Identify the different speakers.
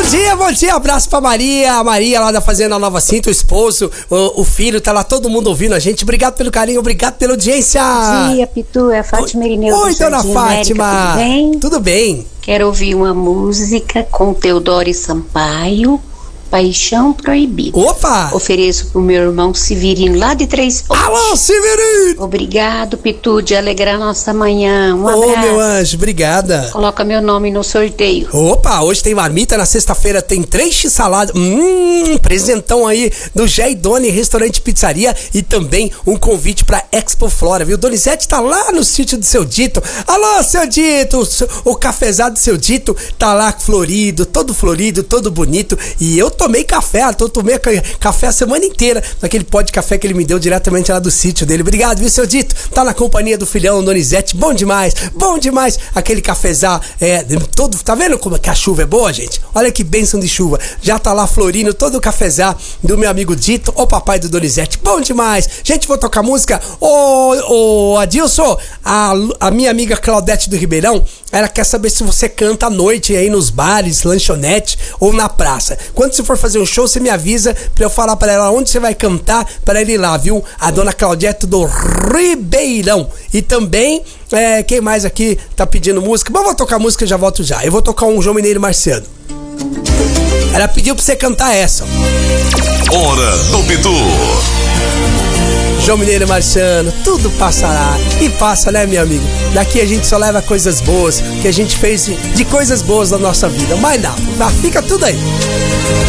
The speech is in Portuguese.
Speaker 1: Bom dia, abraço pra Maria, a Maria lá da Fazenda Nova Cinta, o esposo, o filho, tá lá todo mundo ouvindo a gente. Obrigado pelo carinho, obrigado pela audiência.
Speaker 2: Bom dia, Pitu, é a Fátima Irineu.
Speaker 1: Oi, dona Fátima.
Speaker 2: América, tudo bem?
Speaker 1: Tudo bem.
Speaker 2: Quero ouvir uma música com Teodoro Sampaio, Paixão Proibida.
Speaker 1: Opa!
Speaker 2: Ofereço pro meu irmão Severino, lá de Três Pontos.
Speaker 1: Alô, Severino!
Speaker 2: Obrigado, Pitu, de alegrar nossa manhã. Um abraço.
Speaker 1: Meu anjo, obrigada.
Speaker 2: Coloca meu nome no sorteio.
Speaker 1: Opa, hoje tem marmita, na sexta-feira tem 3 x-saladas. Presentão aí do Jé e Doni Restaurante e Pizzaria e também um convite pra Expo Flora, viu? Donizete tá lá no sítio do Seu Dito. Alô, Seu Dito! O cafezado do Seu Dito tá lá florido, todo bonito. E eu tomei café, tomei café a semana inteira naquele pó de café que ele me deu diretamente lá do sítio dele. Obrigado, viu, Seu Dito? Tá na companhia do filhão Donizete, bom demais. Aquele cafezal, todo, tá vendo como que a chuva é boa, gente? Olha que bênção de chuva. Já tá lá florindo todo o cafezal do meu amigo Dito, o papai do Donizete, bom demais. Gente, vou tocar música. Ô, Adilson, a minha amiga Claudete do Ribeirão, ela quer saber se você canta à noite aí nos bares, lanchonete ou na praça. Quando você for fazer um show, você me avisa pra eu falar pra ela onde você vai cantar pra ele ir lá, viu? A dona Claudete do Ribeirão. E também, quem mais aqui tá pedindo música? Bom, vou tocar música e já volto já. Eu vou tocar um João Mineiro Marciano. Ela pediu pra você cantar essa.
Speaker 3: Hora do Pitu.
Speaker 1: João Mineiro Marciano, tudo passará. E passa, né, meu amigo? Daqui a gente só leva coisas boas, que a gente fez de coisas boas na nossa vida. Mas não, fica tudo aí.